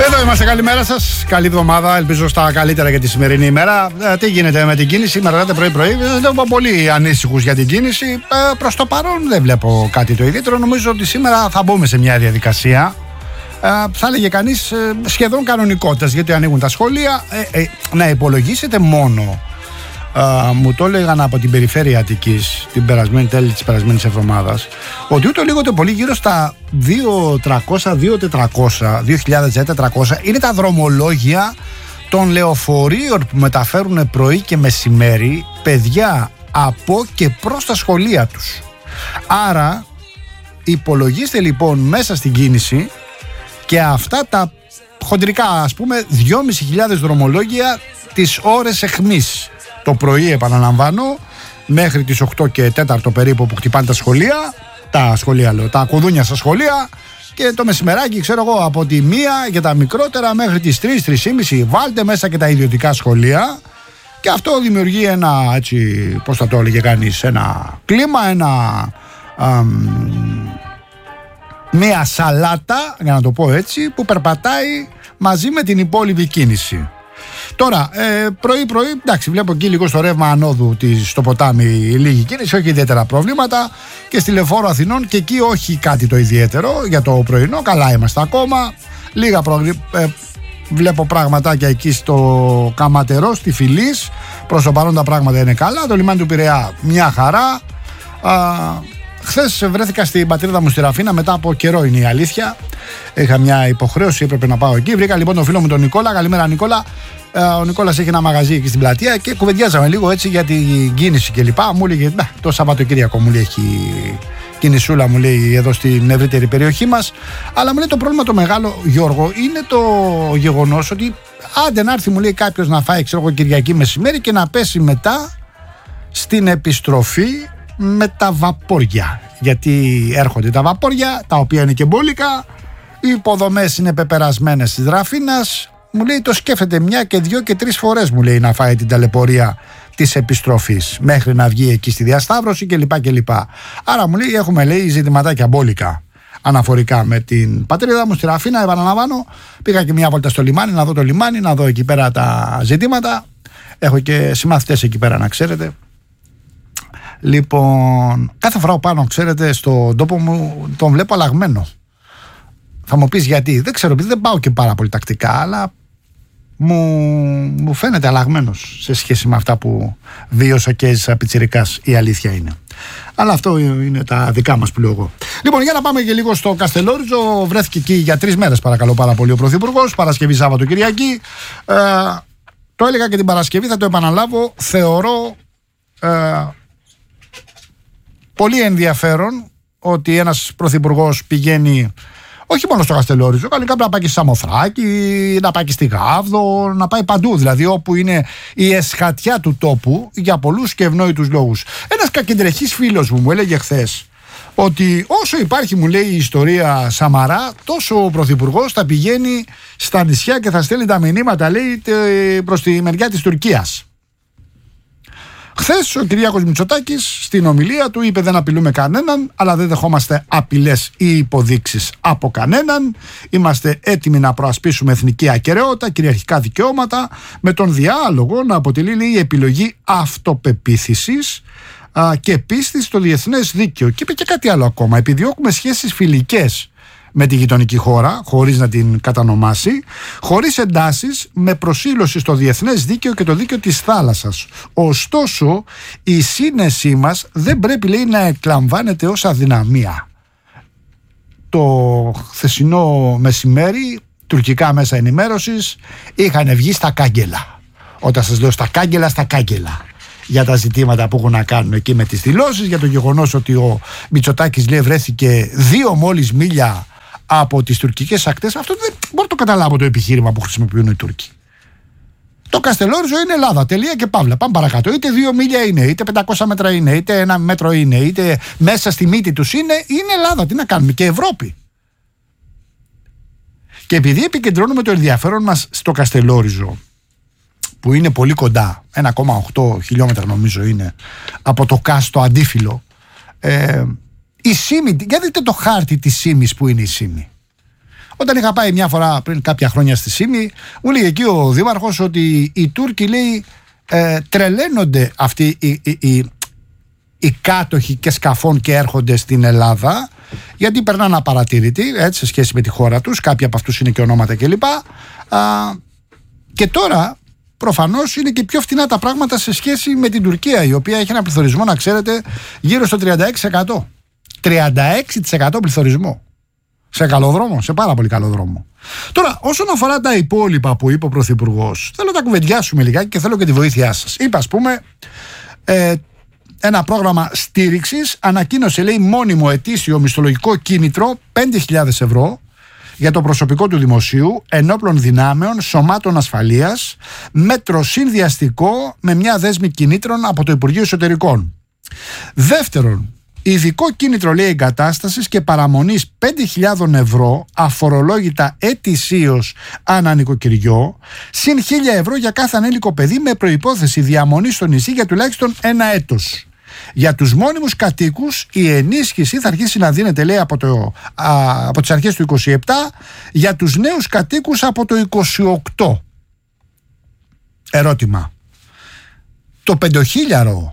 Εδώ είμαστε, καλημέρα σας. Καλή εβδομάδα, ελπίζω στα καλύτερα για τη σημερινή ημέρα. Τι γίνεται με την κίνηση, σήμερα πρωί-πρωί. Δεν είμαι πολύ ανήσυχους για την κίνηση. Προς το παρόν δεν βλέπω κάτι το ιδιαίτερο. Νομίζω ότι σήμερα θα μπούμε σε μια διαδικασία. Θα έλεγε κανείς σχεδόν κανονικότητας, γιατί ανοίγουν τα σχολεία. Να υπολογίσετε μόνο. Μου το έλεγαν από την περιφέρεια Αττικής την τέλη της περασμένης εβδομάδας, ότι ούτε λίγο ούτε πολύ γύρω στα 2.400 είναι τα δρομολόγια των λεωφορείων που μεταφέρουν πρωί και μεσημέρι παιδιά από και προς τα σχολεία τους. Άρα υπολογίστε λοιπόν μέσα στην κίνηση και αυτά τα χοντρικά, ας πούμε, 2.500 δρομολόγια τις ώρες εχμής. Το πρωί, επαναλαμβάνω, μέχρι τις 8 και 4 περίπου που χτυπάνε τα σχολεία, τα κουδούνια στα σχολεία, και το μεσημεράκι, ξέρω εγώ, από τη 1 για τα μικρότερα μέχρι τις 3-3.30 βάλτε μέσα και τα ιδιωτικά σχολεία, και αυτό δημιουργεί ένα, έτσι, πώς θα το έλεγε κανείς, ένα κλίμα, μια σαλάτα, για να το πω έτσι, που περπατάει μαζί με την υπόλοιπη κίνηση. Τώρα, πρωί-πρωί, εντάξει, βλέπω εκεί λίγο στο ρεύμα ανόδου στο ποτάμι λίγη κίνηση, όχι ιδιαίτερα προβλήματα, και στη Λεωφόρο Αθηνών και εκεί όχι κάτι το ιδιαίτερο για το πρωινό, καλά είμαστε ακόμα. Λίγα βλέπω πραγματάκια εκεί στο Καματερό, στη Φυλής, προς το παρόν τα πράγματα είναι καλά. Το λιμάνι του Πειραιά μια χαρά. Χθες βρέθηκα στην πατρίδα μου στη Ραφίνα, μετά από καιρό είναι η αλήθεια. Είχα μια υποχρέωση, έπρεπε να πάω εκεί. Βρήκα λοιπόν τον φίλο μου τον Νικόλα. Καλημέρα, Νικόλα. Ο Νικόλας έχει ένα μαγαζί εκεί στην πλατεία και κουβεντιάζαμε λίγο έτσι για την κίνηση κλπ. Μου έλεγε το Σαββατοκύριακο, μου λέει, έχει κινησούλα, μου λέει, εδώ στην ευρύτερη περιοχή μας. Αλλά μου λέει το πρόβλημα το μεγάλο, Γιώργο, είναι το γεγονός ότι άντε να έρθει, μου λέει, κάποιος να φάει, ξέρω εγώ, Κυριακή μεσημέρι και να πέσει μετά στην επιστροφή με τα βαπόρια. Γιατί έρχονται τα βαπόρια, τα οποία είναι και μπόλικα, οι υποδομές είναι πεπερασμένες της Ραφίνας. Μου λέει το σκέφτεται 1 και 2 και 3 φορές, μου λέει, να φάει την ταλαιπωρία της επιστροφής μέχρι να βγει εκεί στη διασταύρωση κλπ. Άρα μου λέει έχουμε, λέει, ζητηματάκια μπόλικα αναφορικά με την πατρίδα μου στη Ραφίνα. Επαναλαμβάνω, πήγα και μια βόλτα στο λιμάνι, να δω το λιμάνι, να δω εκεί πέρα τα ζητήματα. Έχω και συμμαθητές εκεί πέρα, να ξέρετε. Λοιπόν, κάθε φορά που πάνω, ξέρετε, στον τόπο μου τον βλέπω αλλαγμένο. Θα μου πεις γιατί, δεν ξέρω, επειδή δεν πάω και πάρα πολύ τακτικά, αλλά μου φαίνεται αλλαγμένος σε σχέση με αυτά που βίωσα και έζησα πιτσιρικάς, η αλήθεια είναι. Αλλά αυτό είναι τα δικά μας που λέω εγώ. Λοιπόν, για να πάμε και λίγο στο Καστελόριζο. Βρέθηκε εκεί για 3 μέρες, παρακαλώ πάρα πολύ, ο Πρωθυπουργός, Παρασκευή, Σάββατο, Κυριακή. Το έλεγα και την Παρασκευή, θα το επαναλάβω. Θεωρώ πολύ ενδιαφέρον ότι ένας πρωθυπουργός πηγαίνει όχι μόνο στο Καστελόριζο, καλύτερα να πάει και στη Σαμοθράκη, να πάει και στη Γάβδο, να πάει παντού, δηλαδή όπου είναι η εσχατιά του τόπου, για πολλούς και ευνόητους λόγους. Ένας κακεντρεχής φίλος μου έλεγε χθες ότι όσο υπάρχει, μου λέει, η ιστορία Σαμαρά, τόσο ο πρωθυπουργός θα πηγαίνει στα νησιά και θα στέλνει τα μηνύματα, λέει, προς τη μεριά της Τουρκίας. Χθες ο Κυριάκος Μητσοτάκης στην ομιλία του είπε: δεν απειλούμε κανέναν, αλλά δεν δεχόμαστε απειλές ή υποδείξεις από κανέναν. Είμαστε έτοιμοι να προασπίσουμε εθνική ακεραιότητα, κυριαρχικά δικαιώματα, με τον διάλογο να αποτελεί, λέει, η επιλογή αυτοπεποίθησης και πίστης στο διεθνές δίκαιο. Και είπε και κάτι άλλο ακόμα: επιδιώκουμε σχέσεις φιλικές με τη γειτονική χώρα, χωρίς να την κατανομάσει, χωρίς εντάσεις, με προσήλωση στο διεθνές δίκαιο και το δίκαιο της θάλασσας. Ωστόσο, η σύνεσή μας δεν πρέπει, λέει, να εκλαμβάνεται ως αδυναμία. Το χθεσινό μεσημέρι, τουρκικά μέσα ενημέρωσης είχαν βγει στα κάγκελα. Όταν σας λέω στα κάγκελα, για τα ζητήματα που έχουν να κάνουν εκεί με τις δηλώσεις, για το γεγονός ότι ο Μητσοτάκης, λέει, βρέθηκε 2 μόλις μίλια από τις τουρκικές ακτές. Αυτό δεν μπορώ να το καταλάβω, το επιχείρημα που χρησιμοποιούν οι Τούρκοι. Το Καστελόριζο είναι Ελλάδα, τελεία και παύλα. Πάμε παρακάτω. Είτε 2 μίλια είναι, είτε 500 μέτρα είναι, είτε 1 μέτρο είναι, είτε μέσα στη μύτη τους είναι Ελλάδα. Τι να κάνουμε, και Ευρώπη. Και επειδή επικεντρώνουμε το ενδιαφέρον μας στο Καστελόριζο, που είναι πολύ κοντά, 1,8 χιλιόμετρα νομίζω είναι από το Κάστο Αντίφυλλο, η Σύμη, για δείτε το χάρτη της Σύμης που είναι η Σύμη. Όταν είχα πάει μια φορά πριν κάποια χρόνια στη Σύμη, μου λέει εκεί ο δήμαρχος ότι οι Τούρκοι, λέει, τρελαίνονται αυτοί οι κάτοχοι και σκαφών και έρχονται στην Ελλάδα, γιατί περνάνε απαρατήρητοι, έτσι, σε σχέση με τη χώρα τους. Κάποιοι από αυτούς είναι και ονόματα κλπ. Και τώρα προφανώς είναι και πιο φτηνά τα πράγματα σε σχέση με την Τουρκία, η οποία έχει ένα πληθωρισμό, να ξέρετε, γύρω στο 36%. 36% πληθωρισμό. Σε καλό δρόμο, σε πάρα πολύ καλό δρόμο. Τώρα, όσον αφορά τα υπόλοιπα που είπε ο Πρωθυπουργός, θέλω να τα κουβεντιάσουμε λιγάκι και θέλω και τη βοήθειά σας. Είπε, ας πούμε, ένα πρόγραμμα στήριξης, ανακοίνωσε, λέει, μόνιμο ετήσιο μισθολογικό κίνητρο 5.000 ευρώ για το προσωπικό του δημοσίου, ενόπλων δυνάμεων, σωμάτων ασφαλείας, μέτρο συνδυαστικό με μια δέσμη κινήτρων από το Υπουργείο Εσωτερικών. Δεύτερον, ειδικό κίνητρο, λέει, εγκατάστασης και παραμονής 5.000 ευρώ αφορολόγητα ετησίως ανά νοικοκυριό, συν 1.000 ευρώ για κάθε ανήλικο παιδί με προϋπόθεση διαμονή στο νησί για τουλάχιστον 1 έτος. Για τους μόνιμους κατοίκους η ενίσχυση θα αρχίσει να δίνεται, λέει, από τις αρχές του 27, για τους νέους κατοίκους από το 28. Ερώτημα. Το 5.000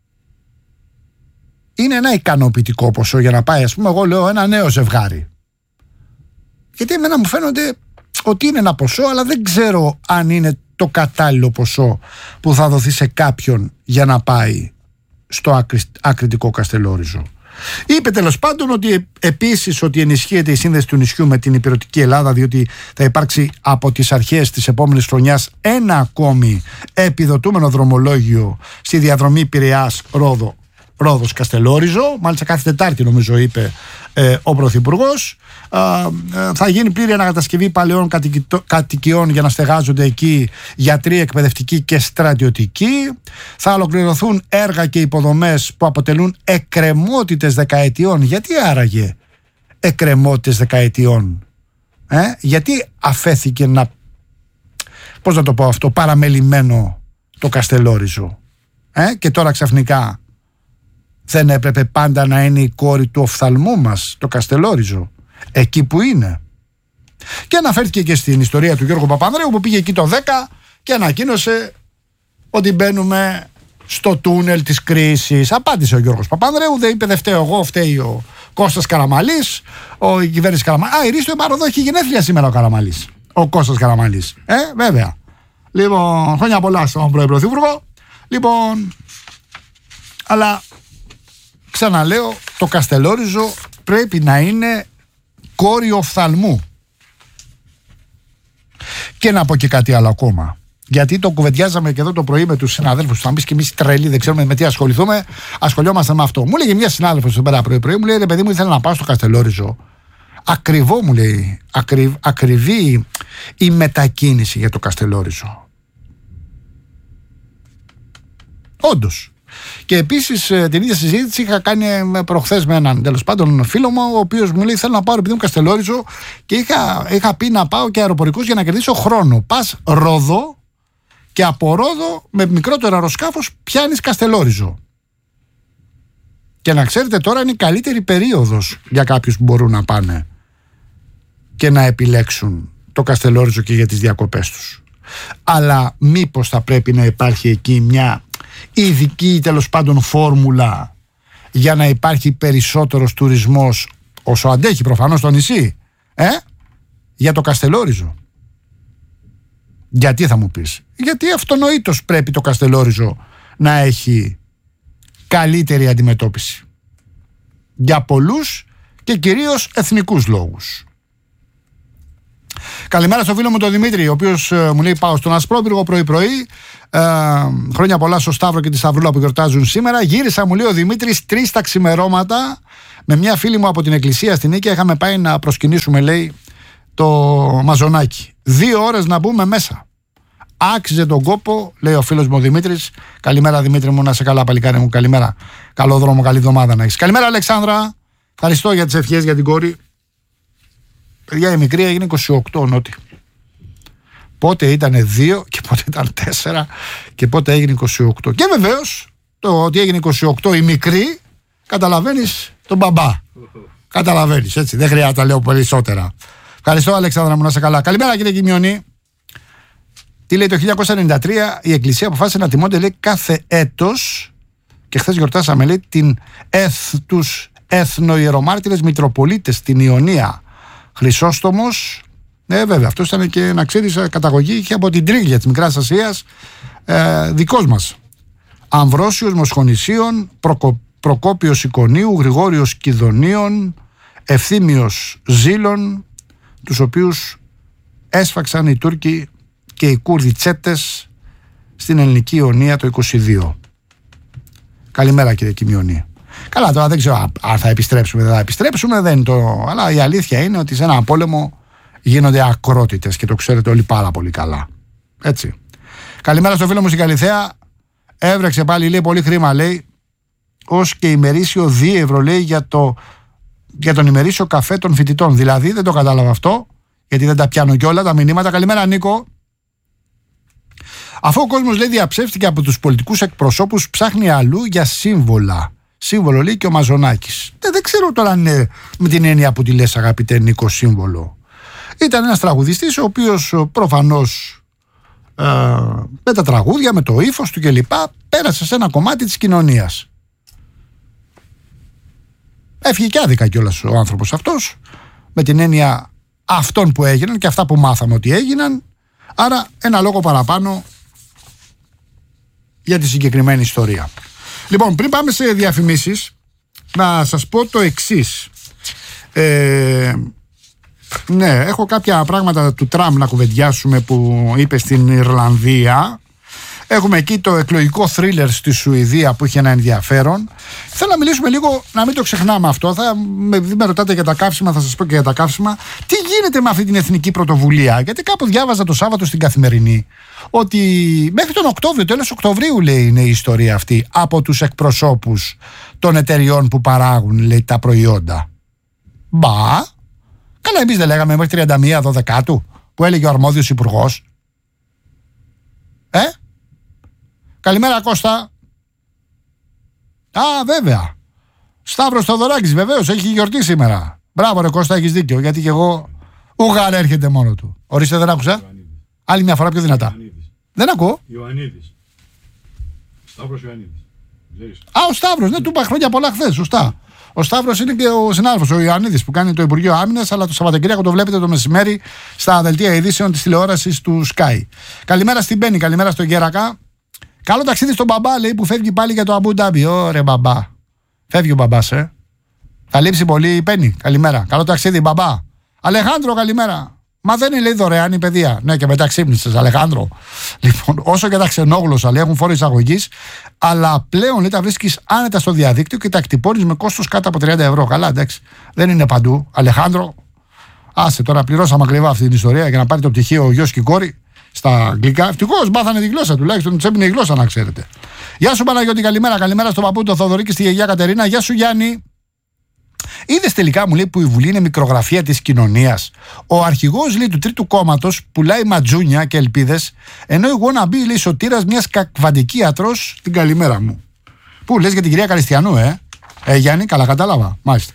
είναι ένα ικανοποιητικό ποσό για να πάει, ας πούμε, εγώ λέω, ένα νέο ζευγάρι? Γιατί εμένα μου φαίνονται ότι είναι ένα ποσό, αλλά δεν ξέρω αν είναι το κατάλληλο ποσό που θα δοθεί σε κάποιον για να πάει στο ακριτικό Καστελόριζο. Είπε τέλος πάντων ότι επίσης ότι ενισχύεται η σύνδεση του νησιού με την υπηρετική Ελλάδα, διότι θα υπάρξει από τις αρχές της επόμενης χρονιάς ένα ακόμη επιδοτούμενο δρομολόγιο στη διαδρομή Πειραιάς-Ρόδος Καστελόριζο. Μάλιστα κάθε Τετάρτη, νομίζω, είπε ο Πρωθυπουργός. Θα γίνει πλήρη ανακατασκευή παλαιών κατοικιών για να στεγάζονται εκεί γιατροί, εκπαιδευτικοί και στρατιωτικοί. Θα ολοκληρωθούν έργα και υποδομές που αποτελούν εκκρεμότητες δεκαετιών. Γιατί άραγε εκκρεμότητες δεκαετιών? Γιατί αφέθηκε πώς να το πω αυτό, παραμελημένο το Καστελόριζο? Και τώρα ξαφνικά δεν έπρεπε πάντα να είναι η κόρη του οφθαλμού μας το Καστελόριζο, εκεί που είναι? Και αναφέρθηκε και στην ιστορία του Γιώργου Παπανδρέου, που πήγε εκεί το 10 και ανακοίνωσε ότι μπαίνουμε στο τούνελ της κρίσης. Απάντησε ο Γιώργος Παπανδρέου, δεν είπε, δεν φταίω εγώ, φταίει ο Κώστας Καραμαλής, η κυβέρνηση Καραμαλής. Η Ρίστο Εμπαροδό έχει γενέθλια σήμερα ο Καραμαλής, ο Κώστας Καραμαλής. Βέβαια. Λοιπόν, χρόνια πολλά στον Πρωθυπουργό. Λοιπόν, αλλά ξαναλέω, το Καστελόριζο πρέπει να είναι κόρη οφθαλμού. Και να πω και κάτι άλλο ακόμα, γιατί το κουβεντιάζαμε και εδώ το πρωί με τους συναδέλφους. Θα μπει και εμείς τρελοί, δεν ξέρουμε με τι ασχοληθούμε. Ασχολιόμαστε με αυτό. Μου λέγε μια συνάδελφος εδώ πέρα πρωί-πρωί, μου λέει, ρε παιδί μου, ήθελα να πάω στο Καστελόριζο. Ακριβό, μου λέει, ακριβή η μετακίνηση για το Καστελόριζο. Όντως. Και επίσης την ίδια συζήτηση είχα κάνει προχθές με έναν, τέλος πάντων, φίλο μου, ο οποίος μου λέει, θέλω να πάω επειδή μου Καστελόριζο, και είχα πει να πάω και αεροπορικός για να κερδίσω χρόνο. Πας Ρόδο και από Ρόδο με μικρότερο αεροσκάφος πιάνεις Καστελόριζο. Και να ξέρετε, τώρα είναι η καλύτερη περίοδος για κάποιους που μπορούν να πάνε και να επιλέξουν το Καστελόριζο και για τις διακοπές τους. Αλλά μήπως θα πρέπει να υπάρχει εκεί μια ειδική, τέλος πάντων, φόρμουλα για να υπάρχει περισσότερος τουρισμός, όσο αντέχει προφανώς το νησί, για το Καστελόριζο? Γιατί, θα μου πεις? Γιατί αυτονοήτως πρέπει το Καστελόριζο να έχει καλύτερη αντιμετώπιση για πολλούς και κυρίως εθνικούς λόγους. Καλημέρα στο φίλο μου τον Δημήτρη, ο οποίος μου λέει, πάω στον Ασπρόπυργο πρωί-πρωί. Χρόνια πολλά στο Σταύρο και τη Σταυρούλα που γιορτάζουν σήμερα. Γύρισα, μου λέει ο Δημήτρης, 3 τα ξημερώματα με μια φίλη μου από την εκκλησία στην Νίκαια. Είχαμε πάει να προσκυνήσουμε, λέει, το μαζονάκι. 2 ώρες να μπούμε μέσα. Άξιζε τον κόπο, λέει ο φίλος μου ο Δημήτρης. Καλημέρα, Δημήτρη μου, να είσαι καλά, παλικάρι μου. Καλημέρα. Καλό δρόμο, καλή εβδομάδα να έχεις. Καλημέρα, Αλεξάνδρα. Ευχαριστώ για τις ευχές για την κόρη. Παιδιά, η μικρή έγινε 28 νότι. Πότε ήταν 2 και πότε ήταν 4 και πότε έγινε 28. Και βεβαίως το ότι έγινε 28 η μικρή, καταλαβαίνεις τον μπαμπά. Καταλαβαίνεις, έτσι, δεν χρειάζεται να λέω περισσότερα. Ευχαριστώ, Αλέξανδρα μου, να είσαι καλά. Καλημέρα, κύριε Κιμιονή. Τι λέει? Το 1993 η Εκκλησία αποφάσισε να τιμώνται, λέει, κάθε έτος, και χθες γιορτάσαμε, λέει, τους εθνοϊερομάρτυρες Μητροπολίτες στην Ιωνία. Χρυσόστομος, βέβαια, αυτός ήταν και, να ξέρεις, καταγωγή είχε από την Τρίγλια της Μικράς Ασίας, δικός μας. Αμβρόσιος Μοσχονησίων, Προκόπιος Ικονίου, Γρηγόριος Κιδωνίων, Ευθύμιος Ζήλων, τους οποίους έσφαξαν οι Τούρκοι και οι Κούρδοι τσέτες στην Ελληνική Ιωνία το 22. Καλημέρα, κύριε Κιμιονή. Καλά, τώρα δεν ξέρω αν θα επιστρέψουμε, δεν θα επιστρέψουμε, δεν είναι το... αλλά η αλήθεια είναι ότι σε ένα πόλεμο γίνονται ακρότητες και το ξέρετε όλοι πάρα πολύ καλά. Έτσι. Καλημέρα στο φίλο μου στην Καλιθέα. Έβρεξε πάλι, λέει, πολύ χρήμα, λέει, ως και ημερήσιο 2 ευρώ, λέει, για τον ημερήσιο καφέ των φοιτητών. Δηλαδή δεν το κατάλαβα αυτό, γιατί δεν τα πιάνω κιόλα τα μηνύματα. Καλημέρα, Νίκο. Αφού ο κόσμος, λέει, διαψεύστηκε από τους πολιτικούς εκπροσώπους, ψάχνει αλλού για σύμβολα. Σύμβολο, λέει, και ο Μαζονάκης. Δεν ξέρω τώρα αν είναι με την έννοια που τη λες, αγαπητέ Νίκο, σύμβολο. Ήταν ένας τραγουδιστής ο οποίος προφανώς με τα τραγούδια, με το ύφος του κλπ. Πέρασε σε ένα κομμάτι της κοινωνίας. Έφυγε και άδικα κιόλας ο άνθρωπος αυτός, με την έννοια αυτών που έγιναν και αυτά που μάθαμε ότι έγιναν. Άρα ένα λόγο παραπάνω για τη συγκεκριμένη ιστορία. Λοιπόν, πριν πάμε σε διαφημίσεις, να σας πω το εξής. Ναι, έχω κάποια πράγματα του Τραμπ να κουβεντιάσουμε που είπε στην Ιρλανδία. Έχουμε εκεί το εκλογικό θρίλερ στη Σουηδία που είχε ένα ενδιαφέρον. Θέλω να μιλήσουμε λίγο, να μην το ξεχνάμε αυτό. Με ρωτάτε για τα καύσιμα, θα σας πω και για τα καύσιμα. Τι γίνεται με αυτή την εθνική πρωτοβουλία? Γιατί κάπου διάβαζα το Σάββατο στην Καθημερινή ότι μέχρι τον Οκτώβριο, τέλος Οκτωβρίου, λέει, είναι η ιστορία αυτή, από τους εκπροσώπους των εταιριών που παράγουν, λέει, τα προϊόντα. Μπα! Καλά, εμείς δεν λέγαμε μέχρι 31 Δωδεκάτου που έλεγε ο αρμόδιος υπουργός? Καλημέρα, Κώστα. Α, βέβαια. Σταύρος Θοδωράκης, βεβαίως, έχει γιορτή σήμερα. Μπράβο, ρε Κώστα, έχεις δίκιο, γιατί και εγώ ουγάρ έρχεται μόνο του. Ορίστε, δεν άκουσα. Άλλη μια φορά πιο δυνατά. Ιωαννίδης. Δεν ακούω. Ιωαννίδης. Σταύρος Ιωαννίδης. Α, ο Σταύρος, ναι, του είπα χρόνια πολλά χθες, σωστά. Ο Σταύρος είναι και ο συνάδελφος, ο Ιωαννίδης, που κάνει το Υπουργείο Άμυνας, αλλά το Σαββατοκύριακο το βλέπετε το μεσημέρι στα δελτία ειδήσεων της τηλεόρασης του Sky. Καλημέρα στην Μπέννη, καλημέρα στον Γέρακα. Καλό ταξίδι στον μπαμπά, λέει, που φεύγει πάλι για το Αμπού Ντάμπι. Ωραία, μπαμπά. Φεύγει ο μπαμπάς, Θα λείψει πολύ η Πέννη. Καλημέρα. Καλό ταξίδι, μπαμπά. Αλεχάνδρο, καλημέρα. Μα δεν είναι, λέει, δωρεάν η παιδεία? Ναι, και μετά ξύπνησες, Αλεχάνδρο. Λοιπόν, όσο και τα ξενόγλωσσα, λέει, έχουν φόρο εισαγωγής, αλλά πλέον, λέει, τα βρίσκεις άνετα στο διαδίκτυο και τα εκτυπώνεις με κόστος κάτω από 30 ευρώ. Καλά, εντάξει. Δεν είναι παντού. Αλεχάνδρο, άσε τώρα, πληρώσαμε ακριβά αυτή την ιστορία για να πάρει το πτυχίο ο γιος και η κόρη στα αγγλικά. Ευτυχώς μάθανε τη γλώσσα, τουλάχιστον τους έμεινε η γλώσσα, να ξέρετε. Γεια σου, Παναγιώτη, καλημέρα. Καλημέρα στον παππού, τον Θοδωρή, και στη γιαγιά Κατερίνα. Γεια σου, Γιάννη. Είδες τελικά, μου λέει, που η Βουλή είναι μικρογραφία της κοινωνίας? Ο αρχηγός, λέει, του Τρίτου Κόμματος πουλάει ματζούνια και ελπίδες, ενώ η wannabe, λέει, σωτήρας μιας κακβαντικίατρος. Την καλημέρα μου. Πού λες για την κυρία Καλιστιανού, Γιάννη, καλά κατάλαβα. Μάλιστα.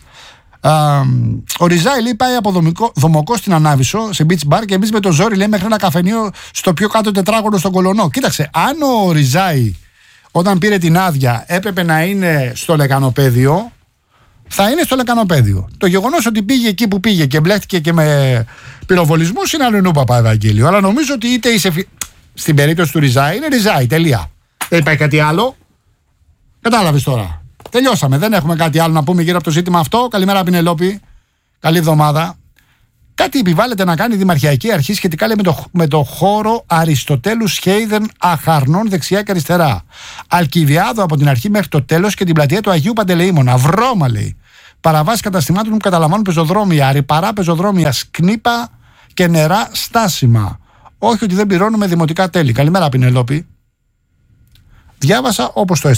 Ο Ριζάη, λέει, πάει από Δομοκό στην Ανάβησο σε beach bar και εμείς με το ζόρι, λέει, μέχρι ένα καφενείο στο πιο κάτω τετράγωνο στον Κολονό. Κοίταξε, αν ο Ριζάη όταν πήρε την άδεια έπρεπε να είναι στο λεκανοπέδιο, θα είναι στο λεκανοπέδιο. Το γεγονός ότι πήγε εκεί που πήγε και μπλέχτηκε και με πυροβολισμούς είναι αλληνού, παπά Ευαγγέλιο. Αλλά νομίζω ότι είτε είσαι. Στην περίπτωση του Ριζάη είναι Ριζάη, τελεία. Δεν υπάρχει κάτι άλλο. Κατάλαβες τώρα. Τελειώσαμε. Δεν έχουμε κάτι άλλο να πούμε γύρω από το ζήτημα αυτό. Καλημέρα, Πινελόπη. Καλή εβδομάδα. Κάτι επιβάλλεται να κάνει η Δημαρχιακή Αρχή σχετικά, λέει, με το χώρο Αριστοτέλου Σχέιδεν Αχαρνών δεξιά και αριστερά. Αλκιβιάδο από την αρχή μέχρι το τέλος και την πλατεία του Αγίου Παντελεήμονα. Βρώμα, λέει. Παραβάσεις καταστημάτων που καταλαμβάνουν πεζοδρόμια, ρηπαρά πεζοδρόμια, σκνήπα και νερά στάσιμα. Όχι ότι δεν πληρώνουμε δημοτικά τέλη. Καλημέρα, Πινελόπη. Διάβασα όπως το